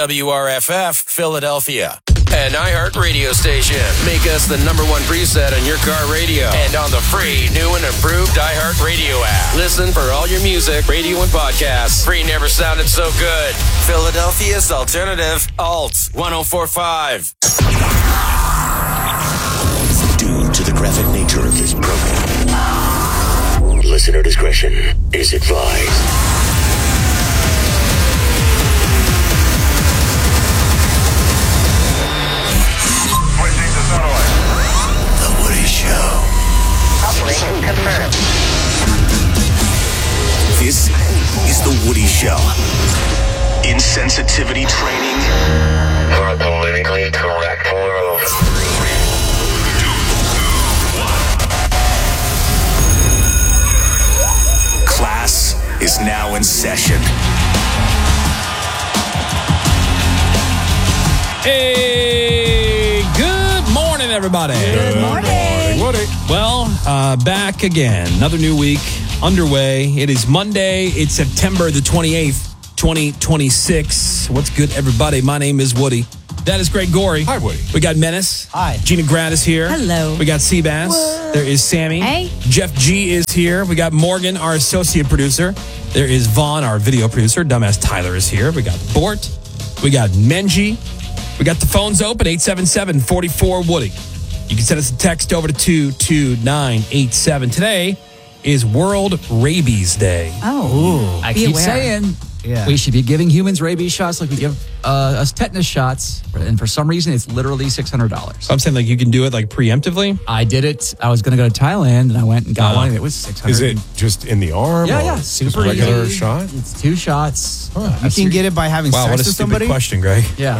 WRFF, Philadelphia. An iHeart radio station. Make us the #1 preset on your car radio and on the free new and improved iHeart radio app. Listen for all your music, radio, and podcasts. Free never sounded so good. Philadelphia's alternative, Alt 104.5. Due to the graphic nature of this program, listener discretion is advised. The Woody Show. Operation confirmed. This is The Woody Show. Insensitivity training For a politically correct world. class is now in session. Hey, good morning, everybody. Good morning. Woody. Well, back again. Another new week underway. It is Monday. It's September the 28th, 2026. What's good, everybody? My name is Woody. That is Greg Gorey. Hi, Woody. We got Menace. Hi. Gina Grad is here. Hello. We got Seabass. There is Sammy. Hey. Jeff G is here. We got Morgan, our associate producer. There is Vaughn, our video producer. Dumbass Tyler is here. We got Bort. We got Menji. We got the phones open, 877-44-WOODY. You can send us a text over to 22987. Today is World Rabies Day. Oh. I Be keep aware. saying we should be giving humans rabies shots like we give us tetanus shots. And for some reason, it's literally $600. So I'm saying, like, you can do it, like, preemptively? I did it. I was going to go to Thailand, and I went and got one, and it was $600. Is it just in the arm? Yeah, or yeah. just Super regular easy. shot? It's 2 shots. You can get it by having Wow, what sex a with stupid somebody? question, Greg. Yeah.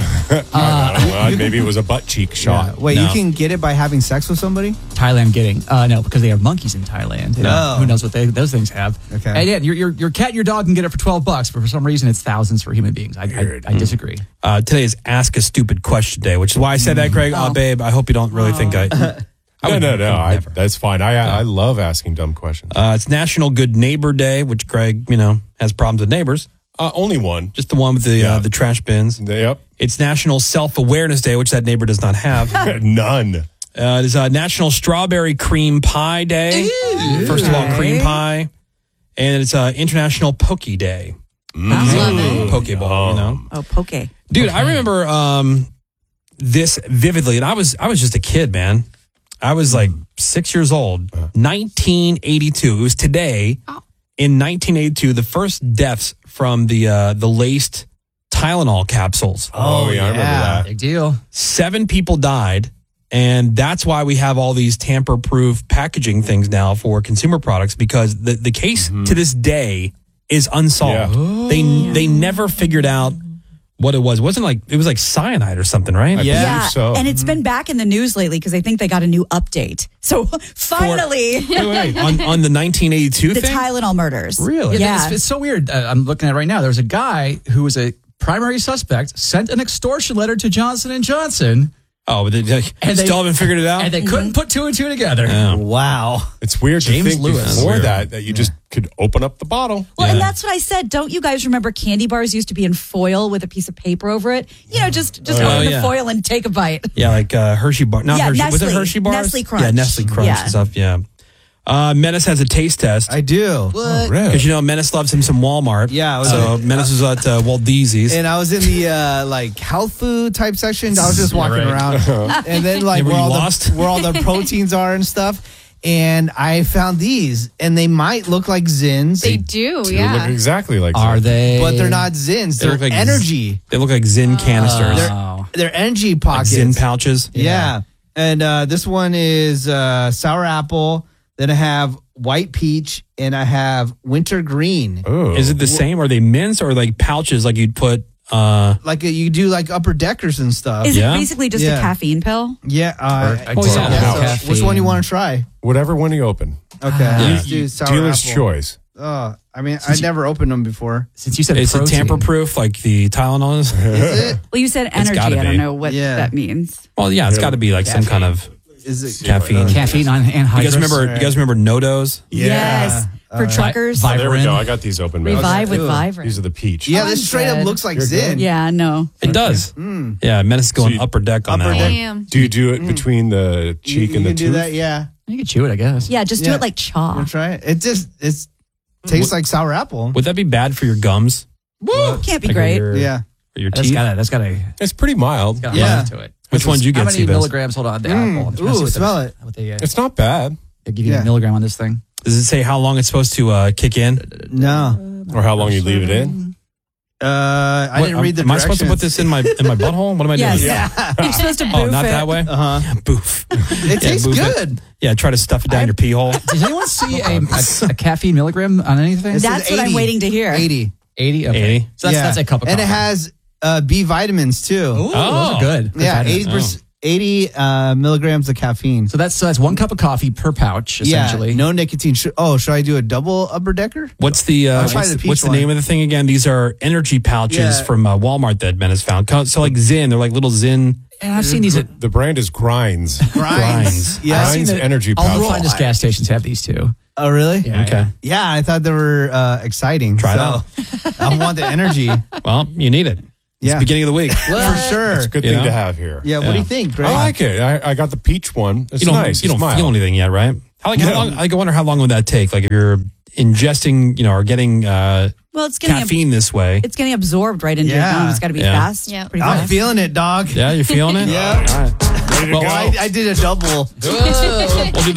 Maybe it was a butt cheek shot. Wait, No. you can get it by having sex with somebody? Thailand getting. No, because they have monkeys in Thailand. And Oh. who knows what those things have. Okay. And yeah, your cat and your dog can get it for $12, but for some reason, it's thousands for human beings. I disagree. Today is Ask a Stupid Question Day, which is why I said that, Greg. Oh, babe, I hope you don't really think I would No. never. That's fine. I love asking dumb questions. It's National Good Neighbor Day, which Greg, has problems with neighbors. Only one. Just the one with the trash bins. Yep. It's National Self-Awareness Day, which that neighbor does not have. None. It is National Strawberry Cream Pie Day. First of all, cream pie. And it's International Poke Day. Mm-hmm. Pokeball, Oh, poke. Dude, I remember this vividly, and I was just a kid, man. I was like 6 years old. 1982. It was today. In 1982, the first deaths from the laced Tylenol capsules. Oh, yeah, I remember that. Big deal. 7 people died, and that's why we have all these tamper-proof packaging things now for consumer products, because the case to this day is unsolved. Yeah. They never figured out what it was. It was like cyanide or something, right? I believe so. And it's been back in the news lately because I think they got a new update. So finally, Wait. On the 1982 the thing? Tylenol murders. Really? Yeah. It's so weird. I'm looking at it right now. There's a guy who was a primary suspect, sent an extortion letter to Johnson & Johnson. Oh, but they still haven't figured it out? And they couldn't put 2 and 2 together. Yeah. Wow. It's weird James to think Lewis. before Weird. that you just could open up the bottle. Well, and that's what I said. Don't you guys remember candy bars used to be in foil with a piece of paper over it? Just open the foil and take a bite. Yeah, like Hershey bar. Not Yeah, Hershey. Was it Nestle. Hershey bars? Nestle Crunch. Yeah, Nestle Crunch Yeah. and stuff. Yeah. Menace has a taste test. I do. Oh, really? Because Menace loves him some Walmart. Yeah, I was So Menace was at Walt Disney's. And I was in the health food type section. I was just walking around, and then Were you where lost? all the proteins are and stuff. And I found these, and they might look like Zins, They do, They look exactly like Are they? but they're not Zins. They They're look like energy. They look like Zin canisters. They're energy Like pockets. Zin pouches. Yeah. And this one is sour apple. Then I have white peach, and I have winter green. Oh. Is it the same? Are they mints or like pouches like you'd put... You do like upper deckers and stuff. Is Yeah? it basically just Yeah. a caffeine pill? Yeah. yeah. So which one do you want to try? Whatever one you open. Okay. Let's do sour Dealer's apple. choice. I mean, I'd never opened them before. Since you said Is it protein. tamper-proof like the Tylenol is? Is it? Well, you said energy. gotta I don't be. know what Yeah. that means. Well, yeah, it's got to be like some kind of Is it caffeine. Caffeine on You anhydrous. guys remember NoDoz? Yes. For truckers. Oh, there we Vibrant. go. I got these open. man. Revive with Ooh. Vibrant. These are the peach. Yeah, Oh, this I'm straight up good. looks like You're good. Zin. Yeah, no. It does. Yeah, Menace going So you- upper deck on Upper that deck. one. Damn. Do you do it between the cheek You and the can do tooth? that, yeah. You can chew it, I guess. Yeah, just do Yeah. it like chaw. Wanna try it? It just tastes like sour apple. Would that be bad for your gums? Woo! Can't be Like, or great. your- Yeah. or your That's teeth? got a It's pretty mild. Yeah. to it. Which one did you How get, many Seabass? milligrams? Hold on, the apple. I'm trying to Ooh, see what smell the- it. What they, It's not bad. they give you Yeah. a milligram on this thing. Does it say how long it's supposed to kick in? No. Or how long you leave it in. I didn't read the Am I supposed to put directions. this in my butthole? What am I doing? Yes. You're supposed to boof Oh, not it. that way? Uh-huh. Boof. It tastes boof it. good. Yeah, try to stuff it down your pee hole. Does anyone see a caffeine milligram on anything? It says That's what I'm 80. waiting to hear. 80. 80? Okay. 80? So that's a cup of And it coffee. has B vitamins too. Ooh, those are good. Yeah, Vitamins. 80%, 80 milligrams of caffeine. So that's 1 cup of coffee per pouch, essentially. Yeah, no nicotine. Should I do a double upper decker? What's the I'll try the peach what's the one. name of the thing again? These are energy pouches Yeah. from Walmart that Ben has found. So like Zin, they're like little Zin. And I've seen these at The brand is Grinds. Grinds. Yeah. I've seen Grinds that energy all the pouch. finest gas stations have these too. Oh, really? Yeah, Okay. Yeah, I thought they were exciting. Try it so I want the energy. Well, you need it. It's Yeah. the beginning of the week. For sure. It's a good You thing know? to have here. Yeah, what do you think, Greg? I like it. I got the peach one. It's You don't, nice. you don't It's mild. feel anything yet, right? How No. long? I wonder how long would that take? Like if you're ingesting, or getting Well, it's getting caffeine this way. it's getting absorbed right into your Yeah. gums. It's got to be Yeah. fast. Yeah. Pretty I'm fast. feeling it, dog. Yeah, you're feeling it? Yeah. All right. Ready to Well, go? I did a double. We'll do